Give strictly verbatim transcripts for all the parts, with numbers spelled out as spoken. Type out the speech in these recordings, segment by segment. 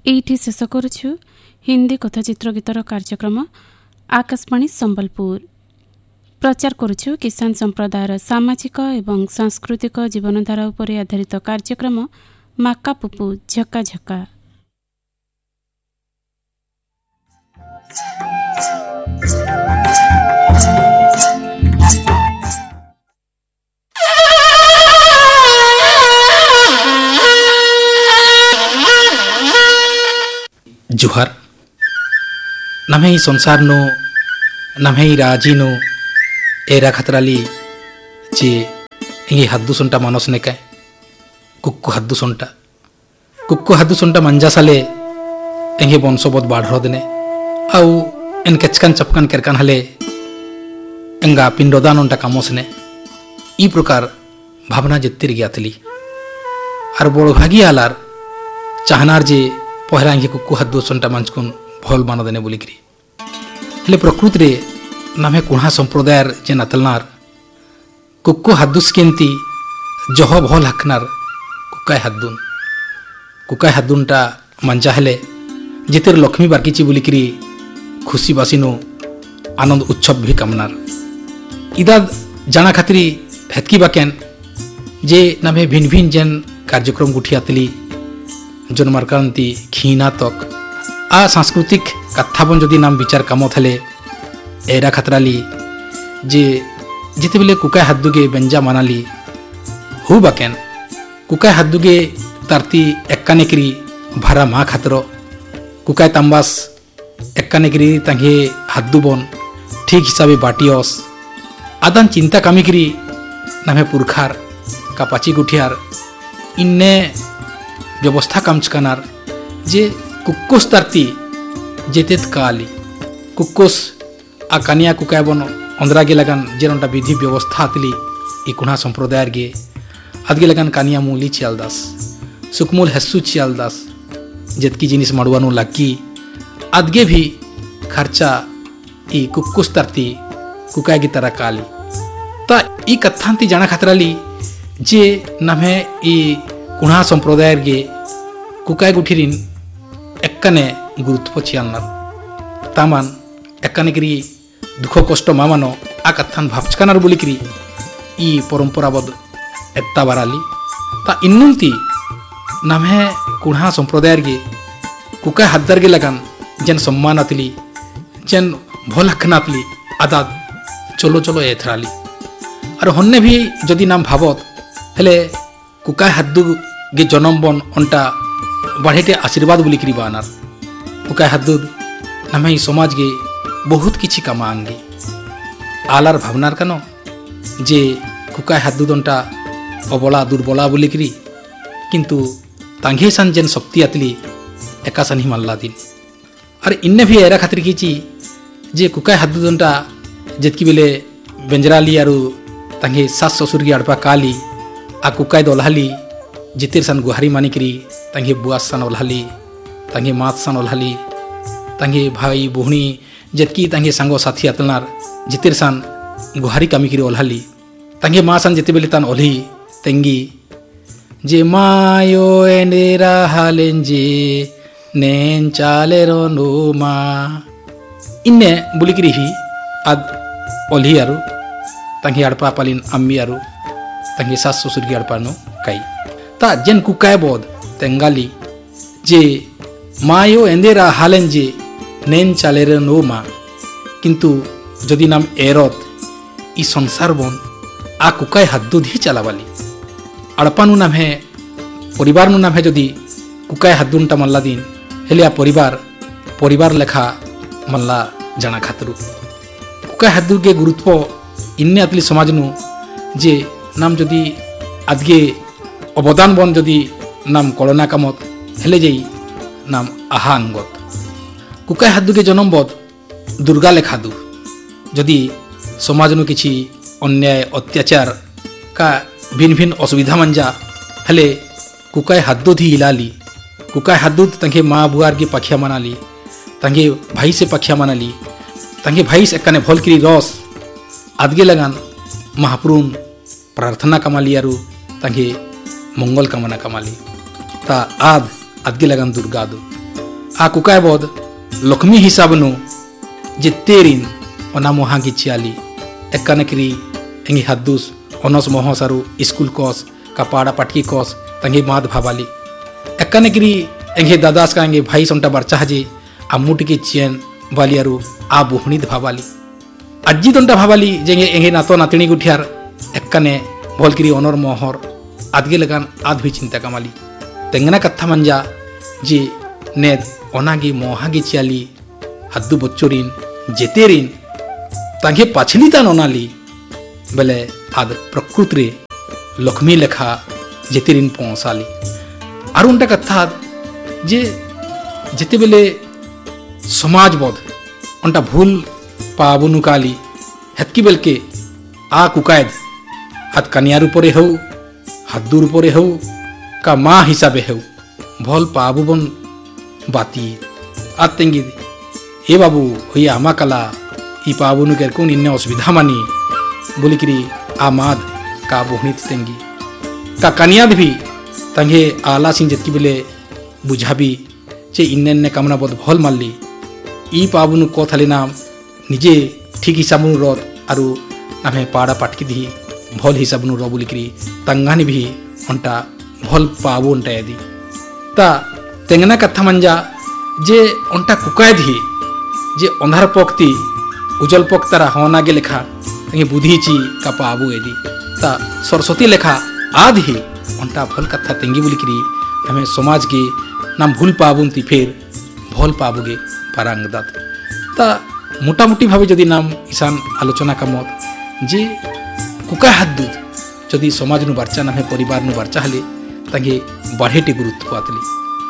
ଏଇଠି ଶେଷ କରୁଛୁ ହିନ୍ଦୀ କଥାଚିତ୍ର ଗୀତର କାର୍ଯ୍ୟକ୍ରମ ଆକାଶବାଣୀ ସମ୍ବଲପୁର। ପ୍ରଚାର କରୁଛୁ କିଷାନ ସମ୍ପ୍ରଦାୟର ସାମାଜିକ ଏବଂ ସାଂସ୍କୃତିକ ଜୀବନଧାରା ଉପରେ ଆଧାରିତ କାର୍ଯ୍ୟକ୍ରମ ମାକା ପୁପୁ ଝକା ଝକା। जुहार नम्हे संसार नो नम्हे राजी नो एरा खतराली जे ये हद्दु सुंटा मानस ने काय कुक्कु हद्दु सुंटा कुक्कु हद्दु सुंटा मंजा साले एंगे बंशोबत बाढ़ देने आउ इन कचकन चपकन करकन हले एंगा पिंडोदान उंटा कामोसने ई प्रकार भावना जित्तिर गया थली और बड़ भागी आलार चाहनार जे पहला इंगे कुक्कु हद्दु सुंटा मंचकुन भल मान देने बोलिकरी हेले प्रकृति रे नम्हे कुणा संप्रदायर जे नतलनार कुक्कु हद्दुस केंती जह भल हकनार कुकाय हद्दुन कुकाय हद्दुनटा मंजा हेले जितेर लक्ष्मी बारकिची बोलिकरी खुशी बासिनो आनंद उत्सव भी कामनार इदा जाना खातिर हेतकी बाकेन जे नम्हे भिन्न भिन्न जेन कार्यक्रम गुठियातली जन्मारकांति खीना तक आ सांस्कृतिक कथापन जदि नाम विचार काम थले एरा खतराली जे जिते बेले कुकाय हद्दुगे बेंजा मानाली हु बाकेन कुकाय हद्दुगे तारती एक्कानेकरी भारा मा खातर कुकाय तांबास एक्कानेकरी तांगे हद्दुबन ठीक हिसाबे बाटियस आदान चिंता कामिकरी नामे पुरखार कापाची गुठियार इन्ने व्यवस्था कामचकानार जे कुक्कोस तारती जेतेत काली कुक्कोस आ कानिया कुकाय बन अंदरागे लगन जेनटा विधि व्यवस्था आतली ई कुणा संप्रदायर गे आदगे लगन कानिया मूली चियालदास सुकमूल हस्सु चियालदास जेतकी जिनिस मड़वानु लागी आदगे भी खर्चा ई कुक्कोस तारती कुकाय गी तरह काली ता ई कथांती जाना खतराली जे नम्हे ई कुणा संप्रदायर गे कुकाय गुठिरिन एक्काने गुरुत्व चियालनार तामान एक्काने करी दुख कष्ट मामानो आ कथान भावचकानार बोलिकरी ई परंपराबद एत्ता बाराली ता इन्नुंती नम्हे कुणा संप्रदायर गे कुकाय हद्दार गे लगन जेन सम्मान आतली जेन भल हखनातली आदाद चलो चलो एथराली और हन्ने भी जदि नाम भावत हेले कुकाय हद्दु गे जन्म बन अंटा बढ़ेटे आशीर्वाद बोलिकरी बानार कुकाय हद्दु नम्हे समाज गे बहुत किछि कामा आंगे आलार भावनार कानो जे कुकाय हद्दु दंटा अबला दुर्बला बोलिकरी किंतु तांगे सान जेन शक्ति आतली एकासान ही माल्ला दिन और इन्ने भी एरा खातिर किछि जे कुकाय हद्दु दंटा जेतकी बेले बेंजराली आरु तांगे सास ससुर गे अड़पा काली आ कुकाय दोलहाली जितेर सान गुहारी मानिकरी तांगे बुआस सान ओल्हाली तांगे मात सान ओल्हाली तांगे भाई बुहनी जेतकी तांगे सांगो साथी आतलनार जितेर सान गुहारी कामिकरी ओल्हाली तांगे मा सान जेते बेले तान ओल्ही तेंगी जे मायो एंडेरा हालेंजे नेन चालेरो नो मा इन्ने बुलिकरी ही आद ओल्ही आरु तांगे अड़पा पालिन अम्मी आरु तांगे सास ससुर गे अड़पा नो काई ता जेन कुकाय बोध तेंगाली जे मायो एंदेरा हालेन जे नेन चालेरे नो मा किंतु जदि नाम एरत ई संसार बन आ कुकाय हद्दु धी चलावाली अड़पानु नाम है परिवार नु नाम है जदि कुकाय हद्दुनटा मल्ला दिन हेले आ परिवार परिवार लेखा मल्ला जाना खातरु कुकाय हद्दु गे गुरुत्व इन्ने आतली समाज नु जे नाम जदि आदगे अवदान बन जदि नाम कलना कामत हेले जाई नाम आहा अंगत कुकाय हद्दुगे जन्म बद दुर्गा लेखादु जदि समाज नु किछि अन्याय अत्याचार का भिन्न भिन्न असुविधा मंजा हेले कुकाय हद्दु धी इलाली कुकाय हद्दु तंगे माँ बुआर के पाखिया मनाली तंगे भाई से पाखिया मनाली तंगे भाई से एकने भल करी रस आदगे लगान महापुरुन प्रार्थना कमाली आरु तंगे मंगल कामना कमाली ता आद आदगे लगन दुर्गा दु आ कुकाय बोध लक्ष्मी हिसाब नु जे तेरिन ओना मोहागी चियाली एकनकरी एंगी हद्दुस अनस मोहसारु स्कूल कोस का पाड़ा पाटकी कोस तंगे माद भावाली एकनकरी एंगे दादास का एंगे भाई सोंटा बरचा जे अम्मुट की चेन वालियारु आ बुहणीद भावाली अज्जी तोंटा भावाली जेंगे एंगे नातो नातिनी गुठियार एकने भोलकिरी ओनर मोहर आदगे लगान आद भी चिंता कमाली तेंगना कथा मंजा जे नेद ओनागी मोहागी चियाली हद्दु बच्चोरिन जेतेरिन तांगे पाछली तान ओनाली बेले आद प्रकृति रे लक्ष्मी लेखा जेतेरिन पहुंचाली और उनटा कथा जे जेते बेले समाज बोध उनटा भूल पाबुनु काली हेतकी बेलके आ कुकायद हाथ कनियार उपरे हौ हद्दुर उपरे हौ का माँ हिसाबे हौ भल पाबुबन बाती आतेंगी ए बाबू होइया आमा कला ई पाबुनु के कौन इन्ने असुविधा मानी बोली करी आ माद का बोहनी तेंगी का कनियाद भी तंगे आला सिंह जतकी बेले बुझाबी चे इन्ने इन्ने कामना बहुत भल मारली ई पाबुनु को थाली नाम निजे ठीक हिसाबनु रद आरु नामे पाड़ा पाटकी दी भल हिसाबनु र बोली करी तंगानी भी अंटा भल पाबु अंटा यदि ता तेंगना कथा मंजा जे अंटा कुकाय दी जे अंधार पक्ति उजल पक तारा होना गे लेखा तंगे बुद्धि ची का पाबु यदि ता सरस्वती लेखा आधी अंटा भल कथा तेंगी बोली करी हमें समाज के नाम भूल पाबुन ती फिर भल पाबुगे पारांग दात ता मोटामुटी भावे जदि नाम ईशान आलोचना का मत जे कुका हद्दुद जदि समाज नु बार्चा नामे परिवार नु बार्चा हले तांगे बाढ़ेटी गुरुत्व आतली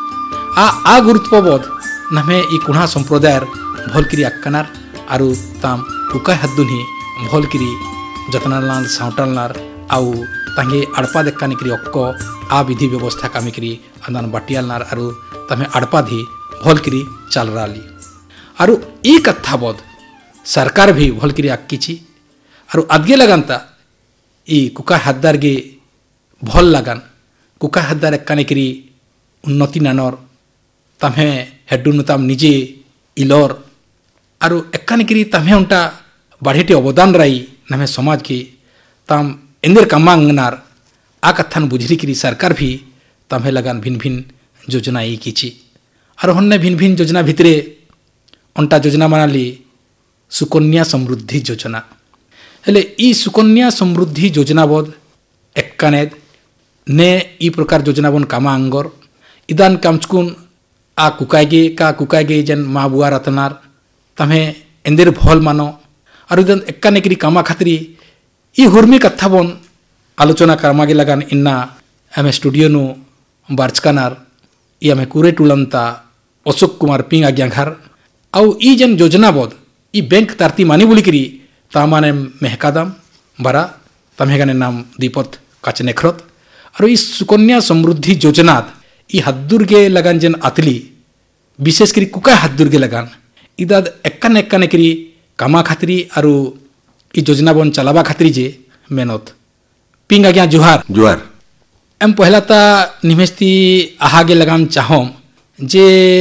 आ आ गुरुत्व बोध नामे ई कुणा संप्रदायर भलकिरी अक्कनार आरु ताम कुका हद्दुन ही भलकिरी जतनालाल सावटालनार आउ तांगे अड़पा देखाने करी अक्को आ विधि व्यवस्था कामी करी अंदान बाटियालनार आरु तमे अड़पा धी भलकिरी चाल राली आरु ई कथा बोध सरकार भी भलकिरी आक्कीची आरु आदगे लगानता ई कुका हद्दार गे भल लगान कुका हद्दार एक्काने करी उन्नति नानर तमे हेडुनु ताम निजे इलोर आरु एक्काने करी तमे उनटा बाढ़ेटी अवदान राई नामे समाज के ताम इंदर कामांगनार आ कथान बुझरी करी सरकार भी तमे लगान भिन्न भिन्न योजना ई कीची आरु हन्ने भिन्न भिन्न योजना भितरे अंटा योजना मानाली सुकन्या समृद्धि योजना हेले ई सुकन्या समृद्धि योजना बोध एक्कानेद ने ई प्रकार योजना बन कामा अंगर इदान कामचकुन आ कुकायगे का कुकायगे जन मा बुआ रतनार तमे इंदर भल मानो और इदान एक्काने करी कामा खातरी ई हुर्मी कथा बन आलोचना करमागे लगान इन्ना हमें स्टूडियो नु बार्चकानार ई हमें कुरे टुलंता अशोक कुमार पिंग आज्ञाघर आउ ई जन योजना बोध ई बैंक तारती मानी बोली करी तामाने मेहकादाम बरा तमेगाने नाम दीपत काचनेखरत और ई सुकन्या समृद्धि योजना ई हद्दुर्गे लगान जन आतली विशेष करी कुका हद्दुर्गे लगान इदाद एक्कान एक्काने करी कामा खातरी आरु ई योजना बन चलावा खातरी जे मेहनत पिंग आज्ञा जुहार जुहार एम पहला ता निमेस्ती आहागे लगाम चाहोम जे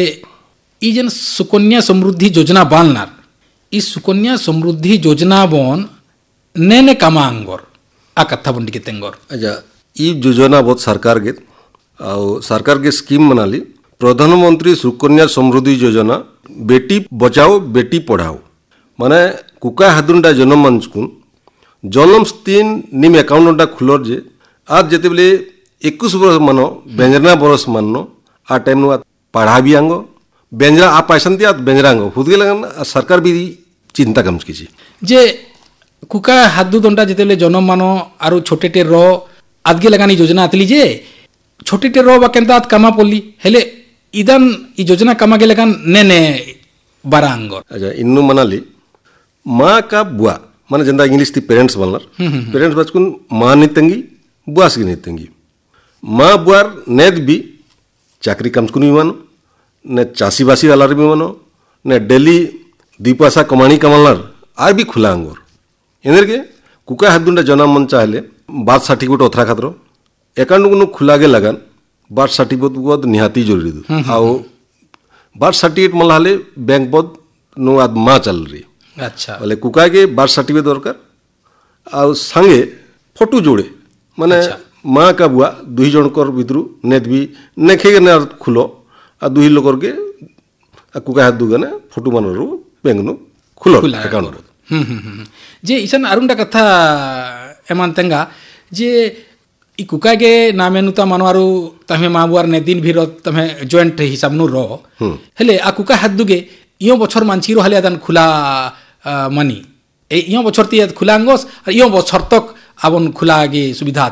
ई जन सुकन्या समृद्धि योजना बाननार ई सुकन्या समृद्धि योजना बन ने ने कामा अंगोर आ कथा बन के तेंगोर अच्छा ई योजना बहुत सरकार के आउ सरकार के स्कीम मनाली प्रधानमंत्री सुकन्या समृद्धि योजना बेटी बचाओ बेटी पढ़ाओ माने कुका हादुनटा जन्म मानचकुन जन्म तीन निम अकाउंटा खुलर जे आज जेते बेले इक्कीस बरस मानो बेंजना बरस मानो आ टाइम नु पढ़ा भी आंगो बेंजरा आ पैसन दिया बेंजरा आंगो खुद के लगन सरकार भी चिंता कम कीजिए जे कुका हादु दंडा जेते बेले जन्म मानो आरो छोटे टे रो आदगे लगानी योजना आतली जे छोटे टे रो बकेंदा कामा पोली हेले इदन ई योजना कामा के लगान ने ने बारा अंगोर अच्छा इन्नु मनाली माँ का बुआ माने जंदा इंग्लिश थी पेरेंट्स बनलर पेरेंट्स बचकुन माँ नितंगी बुआ से नितंगी माँ बुआर नेद भी चाकरी कमचकुन भी मानो ने चासी बासी वाला भी मानो ने डेली दी पैसा कमानी कमालर आर भी खुला अंगोर इधर के कुका हादुंडा जन्म मन चाहले बात सर्टिफिकेट ओथरा खातिर अकाउंट को खुला गे लगान बात सर्टिफिकेट निहाती जरूरी दो आओ बार्थ सर्टिफिकेट मल्लाले बैंक पद नो आद माँ चल रही अच्छा बोले कुका के बार्थ सर्टिफिकेट दरकार आ संगे फोटो जोड़े माने माँ का बुआ दुई जनकर भितर नेत भी नेखे ने खुलो आ दुई लोकर के कुका हाथ दुगने फोटो मानरू बैंक नु खुलो अकाउंट हम्म हम्म जे इसन आरुंडा कथा एमान तेंगा जे इ कुका के नामे नुता मनवारू तमे माबुआर ने दिन भीर तमे जॉइंट हिसाब नु रो हेले आ कुका हाथ दुगे इयो बछर मानचिरो हले आदन खुला मानी ए इयो बछर ती खुला अंगस आ इयो बछर तक आबन खुला गे सुविधा